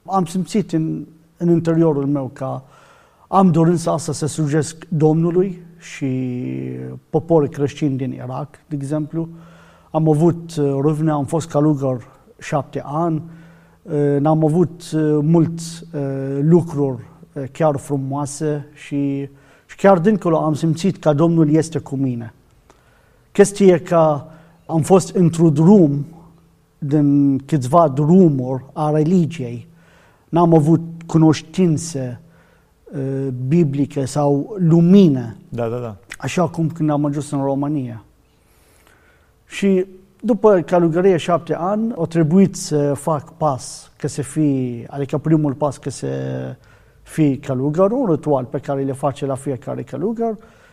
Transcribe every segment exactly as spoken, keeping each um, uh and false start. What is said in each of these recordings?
Am simțit în, în interiorul meu că am dorința asta să slujesc Domnului și poporul creștin din Irak, de exemplu. Am avut râvne, am fost călugăr șapte ani, n-am avut mulți lucruri chiar frumoase și, și chiar dincolo am simțit că Domnul este cu mine. Chestia e că am fost într-un drum, din câțiva drumuri a religiei. N-am avut cunoștințe uh, biblice sau lumină. Da, da, da. Așa cum când am ajuns în România. Și după călugărie șapte ani, a trebuit să fac pas, că să fii, adică primul pas că să fii călugăr, un ritual pe care le face la fiecare călugăr.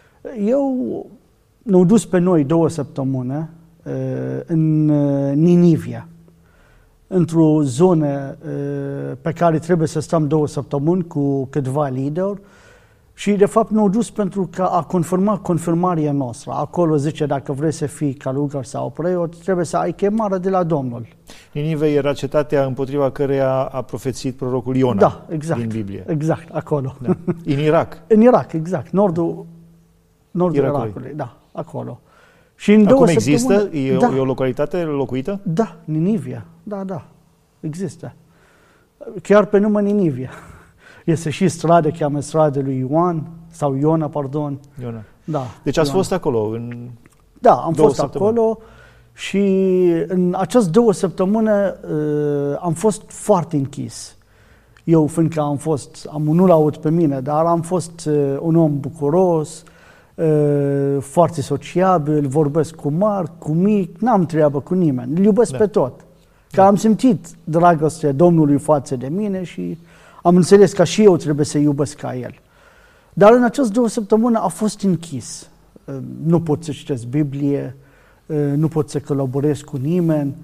Eu ne-au dus pe noi două săptămâni în Ninivia, într-o zonă pe care trebuie să stăm două săptămâni cu câțiva lideri și de fapt ne-au dus pentru că a confirmat confirmarea noastră. Acolo zice, dacă vrei să fii călugăr sau preot, trebuie să ai chemare de la Domnul. Ninive era cetatea împotriva căreia a profețit prorocul Iona, da, exact, din Biblie. Exact, acolo. Da. În Irak. În Irak, exact, nordul, nordul Irakului. Irakului, da, acolo. Și în Acum două există? E, da. o, e o localitate locuită? Da, Ninivia. Da, da. Există. Chiar pe nume Ninivia. Este și stradă, cheamă stradă lui Ioan, sau Iona, pardon. Iona. Da. Deci ați Ioana. fost acolo? În da, am fost săptămâni. acolo și în aceste două săptămâni uh, am fost foarte închis. Eu, fiindcă am fost, am nu laud pe mine, dar am fost uh, un om bucuros, Uh, foarte sociabil, vorbesc cu mari, cu mic, n-am treabă cu nimeni, îl iubesc da. pe tot. Că da. am simțit dragostea Domnului față de mine și am înțeles că și eu trebuie să iubesc ca El. Dar în aceste două săptămâni a fost închis. Uh, nu pot să citesc Biblie, uh, nu pot să colaborez cu nimeni.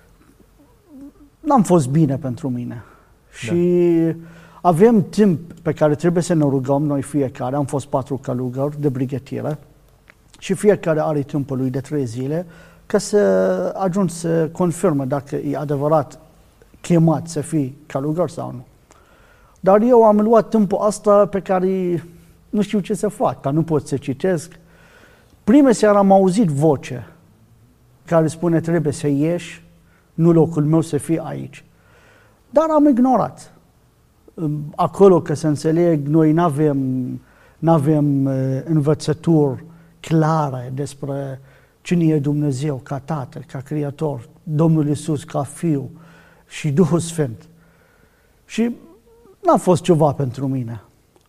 N-am fost bine pentru mine. Da. Și avem timp pe care trebuie să ne rugăm noi fiecare. Am fost patru călugări de brigătire și fiecare are timpul lui de trei zile ca să ajungi să confirme dacă e adevărat chemat să fii călugăr sau nu. Dar eu am luat timpul asta pe care nu știu ce să fac, că nu pot să citesc. Prima seară am auzit voce care spune trebuie să ieși, nu locul meu să fie aici. Dar am ignorat. Acolo, că să înțeleg, noi nu avem, n-avem uh, învățături clare despre cine e Dumnezeu ca Tatăl, ca Creator, Domnul Iisus ca Fiu și Duhul Sfânt. Și n-a fost ceva pentru mine.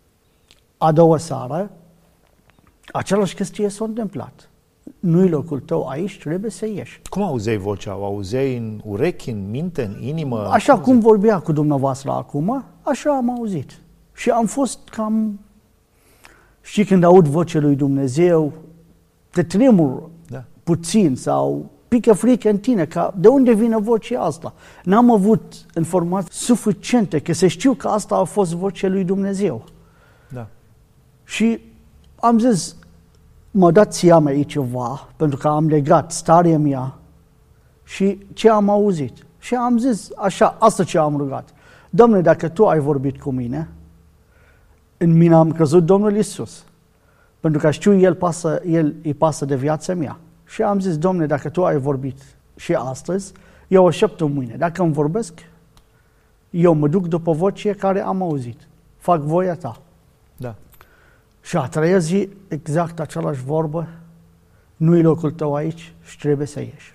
A doua seară, același chestie s-a întâmplat. Nu-i locul tău aici, trebuie să ieși. Cum auzeai vocea? O auzeai în urechi, în minte, în inimă? Așa cum vorbea cu dumneavoastră acum, așa am auzit. Și am fost cam... Știi, când aud vocea lui Dumnezeu, te tremur da. puțin sau pică frică în tine, că de unde vine vocea asta? N-am avut informații suficiente că să știu că asta a fost vocea lui Dumnezeu. Da. Și am zis, mă dați seama aici ceva, pentru că am legat starea mea și ce am auzit. Și am zis, așa, asta ce am rugat. Domnule, dacă Tu ai vorbit cu mine, în mine am crezut Domnul Iisus. Pentru că știu, El, pasă, El îi pasă de viața mea. Și am zis, Domnule, dacă Tu ai vorbit și astăzi, eu aștept mâine. Dacă îmi vorbesc, eu mă duc după vocea care am auzit. Fac voia Ta. Da. Și a treia zi, exact același vorbă, nu-i locul Tău aici și trebuie să ieși.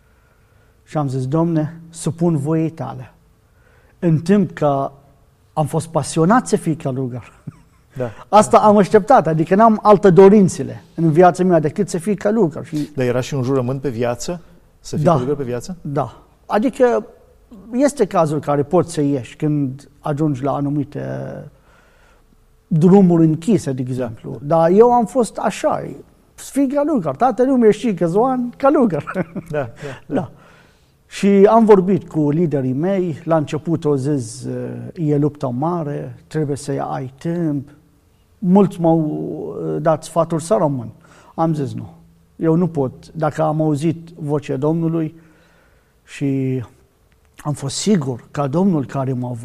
Și am zis, Domne, supun voiei Tale. În timp că am fost pasionat să fii călugăr. Da. Asta am așteptat, adică n-am alte dorințele în viața mea decât să fii călugăr. Și... Dar era și un jurământ pe viață? Să fii da. călugăr pe viață? Da. Adică este cazul care poți să ieși când ajungi la anumite drumuri închise, de exemplu. Da, da. Dar eu am fost așa, să fii călugăr. Toată lumea știe câțiva ani călugăr. Da, da, da. da. Și am vorbit cu liderii mei, la început o zis, e luptă mare, trebuie să ai timp. Mulți m-au dat sfaturi să rămân. Am zis nu, eu nu pot. Dacă am auzit vocea Domnului și am fost sigur că Domnul care m-a